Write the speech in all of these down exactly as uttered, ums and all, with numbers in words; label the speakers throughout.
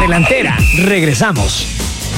Speaker 1: delantera. Regresamos.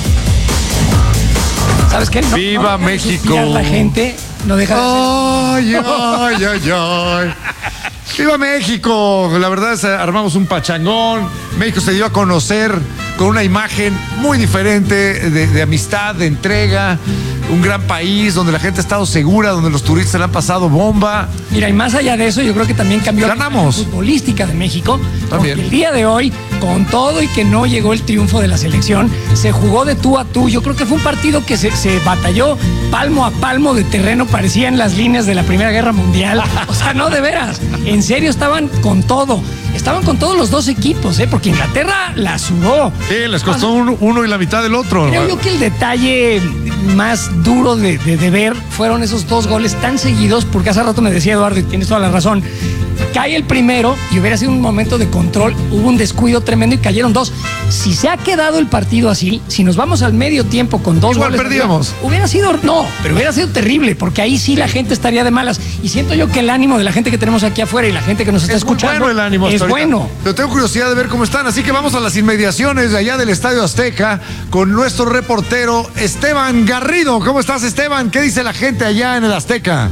Speaker 1: ¿Sabes qué? No,
Speaker 2: ¡Viva
Speaker 1: no
Speaker 2: México!
Speaker 1: La gente no deja de
Speaker 2: ¡Ay, ay, ay, ay! ¡Viva México! La verdad es que armamos un pachangón. México se dio a conocer con una imagen muy diferente de, de amistad, de entrega. Un gran país donde la gente ha estado segura, donde los turistas se le han pasado bomba.
Speaker 1: Mira, y más allá de eso, yo creo que también cambió
Speaker 2: Ganamos.
Speaker 1: la futbolística de México.
Speaker 2: También.
Speaker 1: Porque el día de hoy, con todo y que no llegó el triunfo de la selección, se jugó de tú a tú. Yo creo que fue un partido que se, se batalló palmo a palmo de terreno, parecían las líneas de la Primera Guerra Mundial. O sea, no, de veras. En serio, estaban con todo. Estaban con todos los dos equipos, ¿eh? Porque Inglaterra la sudó.
Speaker 2: Sí, les costó uno, uno y la mitad del otro.
Speaker 1: Creo yo que el detalle más duro de, de, de ver fueron esos dos goles tan seguidos, porque hace rato me decía Eduardo, y tienes toda la razón, cae el primero y hubiera sido un momento de control, hubo un descuido tremendo y cayeron dos. Si se ha quedado el partido así, si nos vamos al medio tiempo con dos
Speaker 2: Igual
Speaker 1: goles,
Speaker 2: perdíamos.
Speaker 1: Hubiera sido, no, pero hubiera sido terrible, porque ahí sí, sí la gente estaría de malas. Y siento yo que el ánimo de la gente que tenemos aquí afuera y la gente que nos está
Speaker 2: Es muy
Speaker 1: escuchando
Speaker 2: bueno el ánimo
Speaker 1: es
Speaker 2: hasta ahorita.
Speaker 1: bueno.
Speaker 2: Pero tengo curiosidad de ver cómo están, así que vamos a las inmediaciones de allá del Estadio Azteca con nuestro reportero Esteban Garrido. ¿Cómo estás, Esteban? ¿Qué dice la gente allá en el Azteca?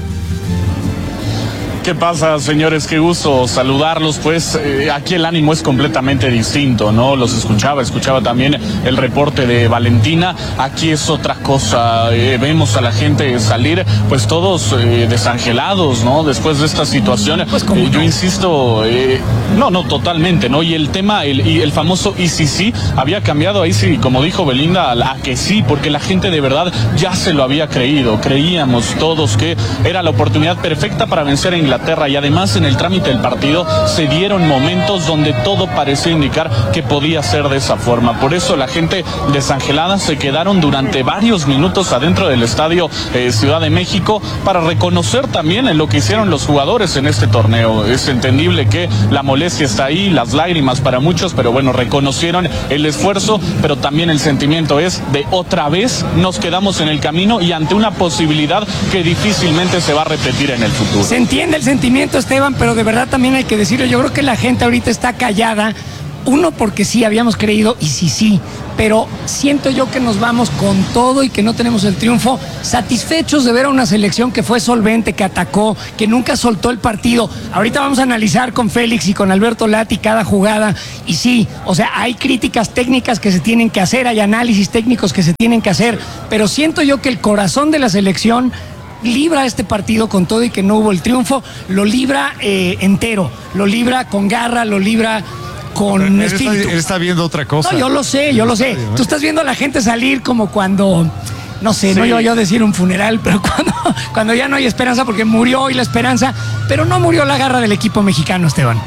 Speaker 3: ¿Qué pasa, señores? Qué gusto saludarlos. Pues eh, aquí el ánimo es completamente distinto, ¿no? Los escuchaba, escuchaba también el reporte de Valentina. Aquí es otra cosa. Eh, vemos a la gente salir, pues todos eh, desangelados, ¿no? Después de esta situación.
Speaker 1: Pues, ¿cómo
Speaker 3: eh, yo
Speaker 1: no?
Speaker 3: insisto, eh, no, no, totalmente, ¿no? Y el tema, el, y el famoso y sí, sí, había cambiado ahí, sí, como dijo Belinda, a, a que sí, porque la gente de verdad ya se lo había creído. Creíamos todos que era la oportunidad perfecta para vencer a Inglaterra. Y además en el trámite del partido se dieron momentos donde todo parecía indicar que podía ser de esa forma. Por eso la gente desangelada se quedaron durante varios minutos adentro del estadio eh, Ciudad de México para reconocer también en lo que hicieron los jugadores en este torneo. Es entendible que la molestia está ahí, las lágrimas para muchos, pero bueno, reconocieron el esfuerzo, pero también el sentimiento es de otra vez nos quedamos en el camino y ante una posibilidad que difícilmente se va a repetir en el futuro.
Speaker 1: Se entiende el sentimiento, Esteban, pero de verdad también hay que decirlo. Yo creo que la gente ahorita está callada. Uno, porque sí habíamos creído, y sí, sí, pero siento yo que nos vamos con todo y que no tenemos el triunfo, satisfechos de ver a una selección que fue solvente, que atacó, que nunca soltó el partido. Ahorita vamos a analizar con Félix y con Alberto Lati cada jugada, y sí, o sea, hay críticas técnicas que se tienen que hacer, hay análisis técnicos que se tienen que hacer, pero siento yo que el corazón de la selección libra este partido con todo y que no hubo el triunfo, lo libra eh, entero, lo libra con garra, lo libra con
Speaker 2: Él
Speaker 1: espíritu.
Speaker 2: está, él está viendo otra cosa.
Speaker 1: No, yo lo sé, yo lo sé. Tú estás viendo a la gente salir como cuando, no sé,
Speaker 3: Sí.
Speaker 1: no iba yo a decir un funeral, pero cuando, cuando ya no hay esperanza, porque murió hoy la esperanza, pero no murió la garra del equipo mexicano, Esteban.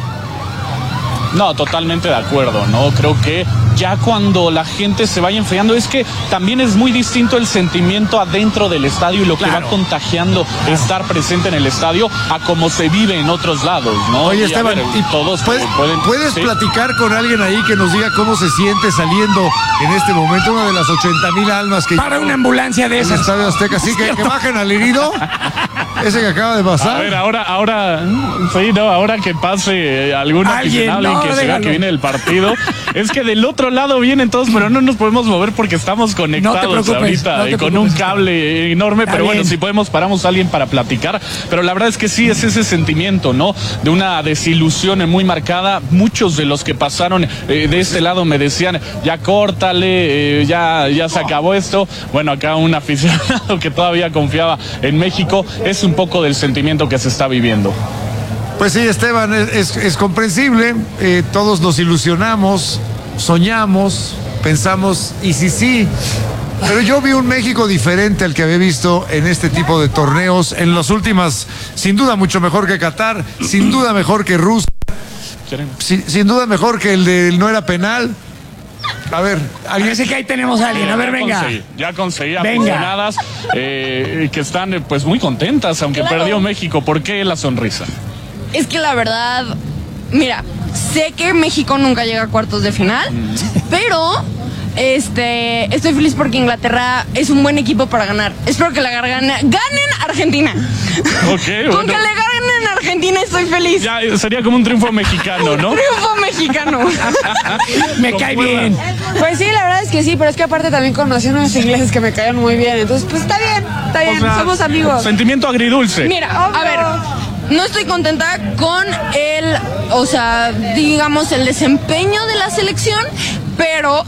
Speaker 3: No, totalmente de acuerdo, ¿no? Creo que ya cuando la gente se vaya enfriando, es que también es muy distinto el sentimiento adentro del estadio y lo que
Speaker 1: Claro.
Speaker 3: va contagiando claro. estar presente en el estadio a como se vive en otros lados, ¿no?
Speaker 2: Oye,
Speaker 3: Y,
Speaker 2: Esteban,
Speaker 3: ver,
Speaker 2: ¿y
Speaker 3: todos
Speaker 2: puedes,
Speaker 3: pueden...
Speaker 2: ¿puedes
Speaker 3: ¿sí?
Speaker 2: platicar con alguien ahí que nos diga cómo se siente saliendo en este momento una de las ochenta mil almas que
Speaker 1: Para una ambulancia de
Speaker 2: en el
Speaker 1: esas.
Speaker 2: Estadio Azteca? Sí, que, que bajen al herido, ese que acaba de
Speaker 3: A
Speaker 2: pasar.
Speaker 3: ver, ahora, ahora, sí, no, ahora que pase algún
Speaker 1: Alguien,
Speaker 3: aficionado
Speaker 1: no,
Speaker 3: y que se vea
Speaker 1: déjalo.
Speaker 3: que viene el partido, es que del otro lado vienen todos, pero no nos podemos mover porque estamos conectados
Speaker 1: preocupes,
Speaker 3: ahorita
Speaker 1: no te
Speaker 3: eh, con
Speaker 1: preocupes.
Speaker 3: un cable enorme,
Speaker 1: Está
Speaker 3: pero bueno,
Speaker 1: bien.
Speaker 3: si podemos paramos a alguien para platicar, pero la verdad es que sí es ese sentimiento, ¿no? De una desilusión muy marcada. Muchos de los que pasaron eh, de este lado me decían, ya córtale, eh, ya, ya se acabó esto. Bueno, acá un aficionado que todavía confiaba en México, es un poco del sentimiento que se está viviendo.
Speaker 2: Pues sí, Esteban, es, es, es comprensible. Eh, todos nos ilusionamos, soñamos, pensamos, y sí, sí. Pero yo vi un México diferente al que había visto en este tipo de torneos, en las últimas, sin duda mucho mejor que Qatar, sin duda mejor que Rusia, sin, sin duda mejor que el del no era penal. A ver, alguien.
Speaker 1: Parece que ahí tenemos a alguien. A ver,
Speaker 3: Ya
Speaker 1: venga.
Speaker 3: conseguí, ya conseguí
Speaker 1: Venga.
Speaker 3: aficionadas eh, que están eh, pues muy contentas, aunque
Speaker 4: Claro.
Speaker 3: perdió México. ¿Por qué la sonrisa?
Speaker 4: Es que la verdad, mira, sé que México nunca llega a cuartos de final, pero este, estoy feliz porque Inglaterra es un buen equipo para ganar. Espero que la ganen, ganen Argentina.
Speaker 3: Ok,
Speaker 4: Con
Speaker 3: bueno.
Speaker 4: que le ganen en Argentina estoy feliz.
Speaker 3: Ya sería como un triunfo mexicano, ¿no?
Speaker 4: Triunfo mexicano.
Speaker 1: Me cae bien.
Speaker 5: Pues sí, la verdad es que sí, pero es que aparte también conocí unos ingleses que me caían muy bien. Entonces, pues está bien, está bien,
Speaker 3: O sea,
Speaker 5: somos amigos.
Speaker 3: Sentimiento agridulce.
Speaker 4: Mira, a ver, no estoy contenta con el, o sea, digamos, el desempeño de la selección, pero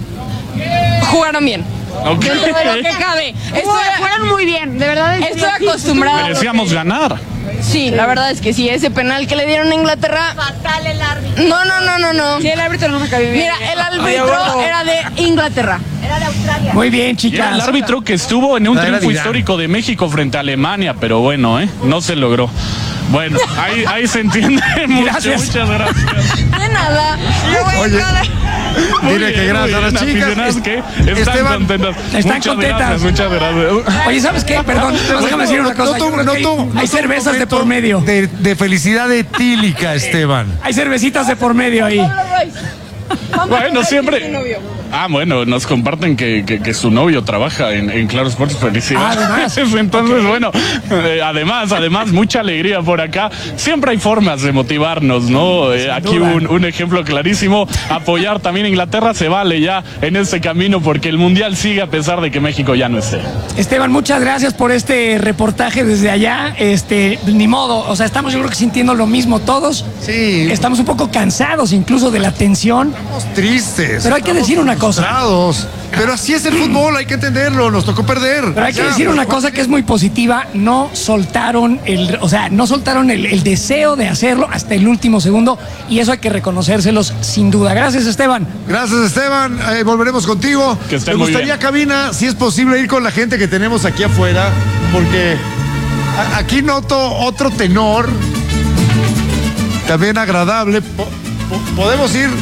Speaker 4: jugaron bien.
Speaker 3: Ok.
Speaker 4: Dentro de lo que cabe. Estoy,
Speaker 5: Fueron muy bien, de verdad.
Speaker 4: estoy acostumbrada.
Speaker 3: Merecíamos ganar.
Speaker 4: Sí, la verdad es que sí, ese penal que le dieron a Inglaterra.
Speaker 6: Fatal el árbitro.
Speaker 4: No, no, no, no, no.
Speaker 5: Sí, el árbitro no me cae bien.
Speaker 4: Mira, el árbitro era de Inglaterra.
Speaker 6: Era de Australia.
Speaker 1: Muy bien,
Speaker 3: Y era el
Speaker 1: chicas.
Speaker 3: árbitro que estuvo en un
Speaker 2: Ah, era
Speaker 3: triunfo
Speaker 2: de Irán.
Speaker 3: histórico de México frente a Alemania, pero bueno, ¿eh? No se logró. Bueno, ahí, ahí se entiende mucho.
Speaker 1: Gracias.
Speaker 3: Muchas gracias.
Speaker 4: De nada. Yo voy a
Speaker 2: Oye.
Speaker 4: estar-
Speaker 3: Muy
Speaker 2: Dile
Speaker 3: bien,
Speaker 2: que gracias a
Speaker 3: muy
Speaker 2: las
Speaker 3: bien,
Speaker 2: chicas.
Speaker 3: aficionadas que están
Speaker 2: Esteban,
Speaker 3: contentas.
Speaker 1: están
Speaker 3: muchas
Speaker 1: contentas.
Speaker 3: Gracias, muchas gracias.
Speaker 1: Oye, ¿sabes qué? Perdón, déjame decir una cosa. Yo creo que hay- hay cervezas de por medio.
Speaker 2: De, de felicidad etílica, Esteban.
Speaker 1: Hay cervecitas de por medio ahí.
Speaker 3: Bueno, siempre. Ah, bueno, nos comparten que, que, que su novio trabaja en, en Claro Sports. Felicidades.
Speaker 1: Ah, además.
Speaker 3: Entonces, bueno, eh, además, además, mucha alegría por acá. Siempre hay formas de motivarnos, ¿no? Eh, aquí
Speaker 1: duda.
Speaker 3: un, un ejemplo clarísimo. Apoyar también a Inglaterra se vale ya en ese camino porque el Mundial sigue a pesar de que México ya no esté.
Speaker 1: Esteban, muchas gracias por este reportaje desde allá. Este, ni modo, o sea, estamos yo creo que sintiendo lo mismo todos.
Speaker 2: Sí.
Speaker 1: Estamos un poco cansados incluso de la tensión.
Speaker 2: Estamos tristes.
Speaker 1: Pero hay que decir una cosa.
Speaker 2: Frustrados. Pero así es el fútbol, hay que entenderlo. Nos tocó perder.
Speaker 1: Pero hay que
Speaker 2: Ya,
Speaker 1: decir
Speaker 2: pues,
Speaker 1: una cosa que es muy positiva, no soltaron el, o sea, no soltaron el, el deseo de hacerlo hasta el último segundo y eso hay que reconocérselos sin duda. Gracias, Esteban.
Speaker 2: Gracias, Esteban. Eh, volveremos contigo.
Speaker 3: Que estén
Speaker 2: Me
Speaker 3: muy
Speaker 2: gustaría,
Speaker 3: bien.
Speaker 2: cabina, si es posible, ir con la gente que tenemos aquí afuera, porque a- aquí noto otro tenor, también agradable. Po- po- podemos ir.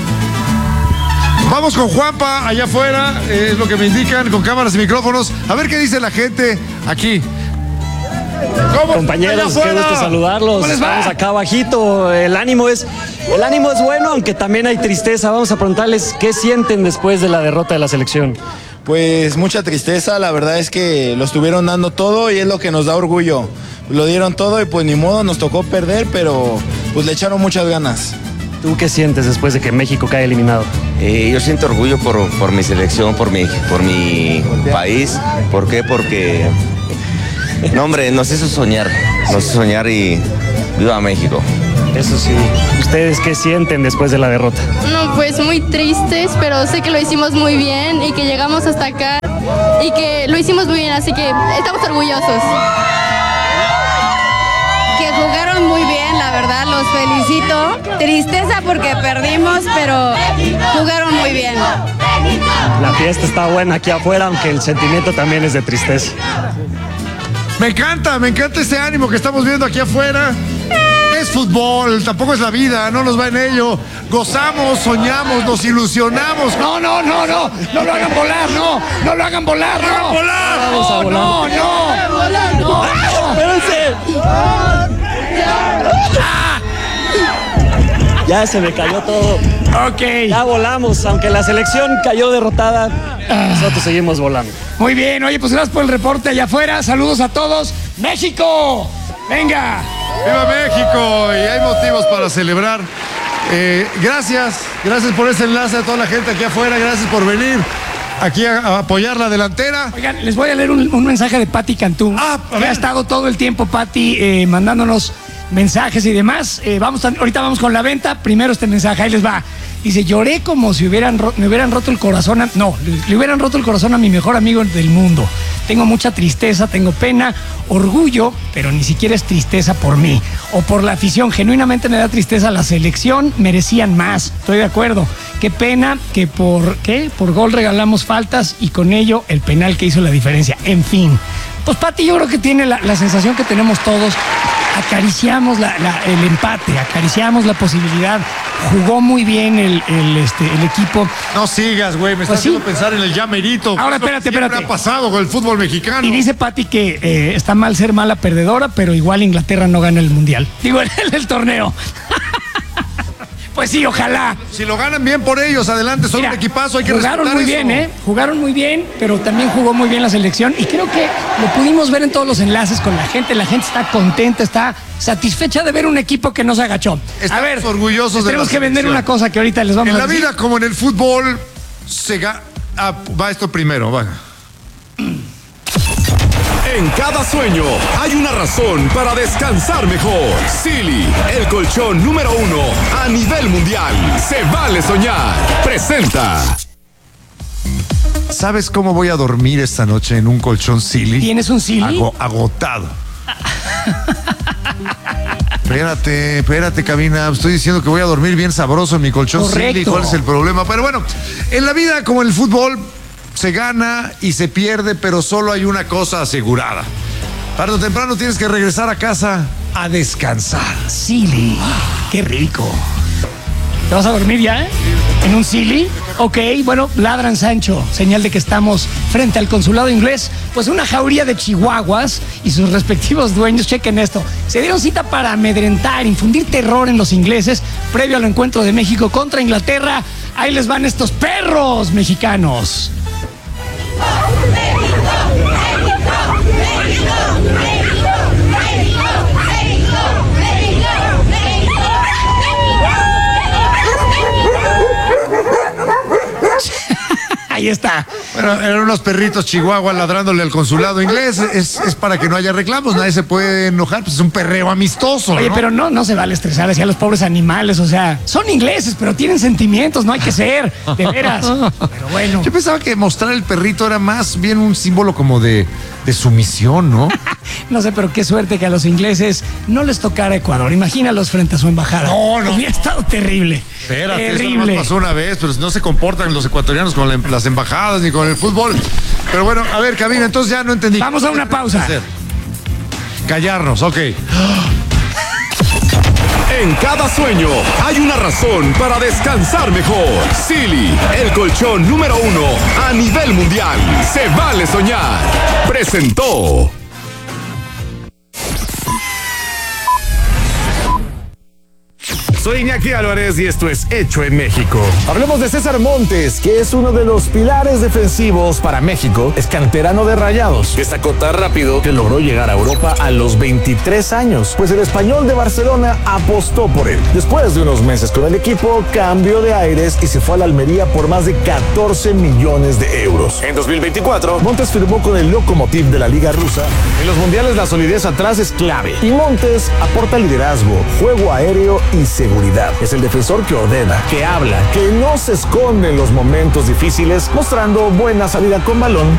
Speaker 2: Vamos con Juanpa allá afuera, eh, es lo que me indican, con cámaras y micrófonos. A ver qué dice la gente aquí. ¿Cómo?
Speaker 7: Compañeros,
Speaker 2: Allá
Speaker 7: qué
Speaker 2: afuera.
Speaker 7: gusto saludarlos.
Speaker 1: ¿Cómo les va?
Speaker 7: Estamos acá abajito. El ánimo es, el ánimo es bueno, aunque también hay tristeza. Vamos a preguntarles qué sienten después de la derrota de la selección.
Speaker 8: Pues mucha tristeza, la verdad es que lo estuvieron dando todo y es lo que nos da orgullo. Lo dieron todo y pues ni modo, nos tocó perder, pero pues le echaron muchas ganas.
Speaker 7: ¿Tú qué sientes después de que México cae eliminado?
Speaker 9: Eh, yo siento orgullo por, por mi selección, por mi, por mi país. ¿Por qué? Porque, no hombre, nos hizo soñar, nos hizo soñar y viva México.
Speaker 7: Eso sí. ¿Ustedes qué sienten después de la derrota?
Speaker 10: No, pues muy tristes, pero sé que lo hicimos muy bien y que llegamos hasta acá y que lo hicimos muy bien, así que estamos orgullosos.
Speaker 6: Que jugaron muy bien, la verdad, los felicito. Tristeza porque perdimos, pero jugaron muy bien.
Speaker 7: La fiesta está buena aquí afuera, aunque el sentimiento también es de tristeza.
Speaker 2: Me encanta, me encanta ese ánimo que estamos viendo aquí afuera. Es fútbol, tampoco es la vida, no nos va en ello. Gozamos, soñamos, nos ilusionamos.
Speaker 1: No, no, no, no, no lo hagan volar, no, no lo hagan volar, no.
Speaker 2: ¡Volar!
Speaker 7: Vamos a
Speaker 1: No,
Speaker 7: volar.
Speaker 1: no, no, no.
Speaker 7: ¡Espérense! Ya se me cayó todo.
Speaker 1: Ok,
Speaker 7: Ya volamos, aunque la selección cayó derrotada, nosotros seguimos volando.
Speaker 1: muy bien, oye, pues gracias por el reporte allá afuera, saludos a todos. ¡México! ¡Venga!
Speaker 2: ¡Viva México! Y hay motivos para celebrar. Eh, gracias, gracias por ese enlace a toda la gente aquí afuera, gracias por venir aquí a, a apoyar la delantera.
Speaker 1: Oigan, les voy a leer un, un mensaje de Pati Cantú.
Speaker 2: Ah, a
Speaker 1: que
Speaker 2: ver.
Speaker 1: ha estado todo el tiempo, Pati, eh, mandándonos mensajes y demás. Eh, vamos a- ahorita vamos con la venta. Primero este mensaje, ahí les va. Dice, lloré como si hubieran ro- me hubieran roto el corazón. A, no, le, le hubieran roto el corazón a mi mejor amigo del mundo. Tengo mucha tristeza, tengo pena, orgullo, pero ni siquiera es tristeza por mí o por la afición. Genuinamente me da tristeza la selección, merecían más. Estoy de acuerdo. Qué pena que por, ¿qué? Por gol regalamos faltas y con ello el penal que hizo la diferencia. En fin. Pues Pati yo creo que tiene la, la sensación que tenemos todos. Acariciamos la- la- el empate, acariciamos la posibilidad. Jugó muy bien el, el, este, el equipo.
Speaker 2: No sigas, güey, me
Speaker 1: Pues
Speaker 2: estás
Speaker 1: sí.
Speaker 2: haciendo pensar en el llamerito.
Speaker 1: Ahora,
Speaker 2: Es lo que
Speaker 1: espérate,
Speaker 2: siempre
Speaker 1: espérate.
Speaker 2: ha pasado con el fútbol mexicano.
Speaker 1: Y dice Pati que eh, está mal ser mala perdedora, pero igual Inglaterra no gana el mundial. Digo, el, el torneo. Pues sí, ojalá.
Speaker 2: Si lo ganan bien por ellos, adelante, son
Speaker 1: Mira,
Speaker 2: un equipazo, hay que
Speaker 1: jugaron
Speaker 2: respetar
Speaker 1: muy
Speaker 2: eso.
Speaker 1: bien, ¿eh? Jugaron muy bien, pero también jugó muy bien la selección y creo que lo pudimos ver en todos los enlaces con la gente. La gente está contenta, está satisfecha de ver un equipo que no se agachó.
Speaker 2: Estamos
Speaker 1: a ver,
Speaker 2: orgullosos de
Speaker 1: tenemos
Speaker 2: la
Speaker 1: que vender
Speaker 2: selección.
Speaker 1: una cosa que ahorita les vamos
Speaker 2: En
Speaker 1: a
Speaker 2: la
Speaker 1: decir.
Speaker 2: vida, como en el fútbol, se ga... ah, va esto primero, va.
Speaker 11: En cada sueño hay una razón para descansar mejor. Silly, el colchón número uno a nivel mundial. Se vale soñar. Presenta.
Speaker 2: ¿Sabes cómo voy a dormir esta noche en un colchón Silly?
Speaker 1: ¿Tienes un Silly?
Speaker 2: Ago- agotado. Espérate, espérate, cabina. Estoy diciendo que voy a dormir bien sabroso en mi colchón
Speaker 1: Correcto.
Speaker 2: Silly. ¿Cuál es el problema? Pero bueno, en la vida, como en el fútbol, se gana y se pierde, pero solo hay una cosa asegurada. Tarde o temprano tienes que regresar a casa a descansar.
Speaker 1: Silly, qué rico. ¿Te vas a dormir ya? eh? ¿En un Silly? Ok, bueno, ladran Sancho, señal de que estamos frente al consulado inglés. Pues una jauría de chihuahuas y sus respectivos dueños, chequen esto, se dieron cita para amedrentar, infundir terror en los ingleses previo al encuentro de México contra Inglaterra. Ahí les van estos perros mexicanos. Ahí está.
Speaker 2: Bueno, eran unos perritos chihuahuas ladrándole al consulado inglés. Es, es para que no haya reclamos, nadie se puede enojar, pues es un perreo amistoso.
Speaker 1: Oye,
Speaker 2: ¿no?
Speaker 1: pero no, no se vale estresar hacia los pobres animales, o sea, son ingleses, pero tienen sentimientos, no hay que ser, de veras. Pero bueno.
Speaker 2: Yo pensaba que mostrar el perrito era más bien un símbolo como de, de sumisión, ¿no?
Speaker 1: No sé, pero qué suerte que a los ingleses no les tocara Ecuador. Imagínalos frente a su embajada.
Speaker 2: No, no.
Speaker 1: Hubiera estado terrible.
Speaker 2: Espérate, eso
Speaker 1: terrible.
Speaker 2: nomás pasó una vez, pero no se comportan los ecuatorianos con la- las embajadas ni con el fútbol. Pero bueno, a ver, cabina, entonces ya no entendí.
Speaker 1: Vamos a una pausa.
Speaker 2: Hacer? Callarnos, ok.
Speaker 11: En cada sueño hay una razón para descansar mejor. Silly, el colchón número uno a nivel mundial. Se vale soñar. Presentó.
Speaker 12: Soy Iñaki Álvarez y esto es Hecho en México. Hablemos de César Montes, que es uno de los pilares defensivos para México. Es canterano de Rayados. Destacó tan rápido que logró llegar a Europa a los veintitrés años, pues el Español de Barcelona apostó por él. Después de unos meses con el equipo, cambió de aires y se fue a la Almería por más de catorce millones de euros. En dos mil veinticuatro, Montes firmó con el Lokomotiv de la Liga Rusa. En los mundiales la solidez atrás es clave y Montes aporta liderazgo, juego aéreo y seguridad. Es el defensor que ordena, que habla, que no se esconde en los momentos difíciles, mostrando buena salida con balón